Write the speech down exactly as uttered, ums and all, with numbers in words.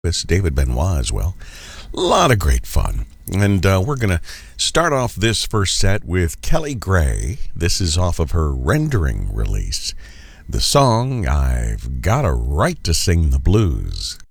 It's David Benoit as well. A lot of great fun. And uh, we're going to start off this first set with Kelly Gray. This is off of her Rendering release. The song, I've Got a Right to Sing the Blues.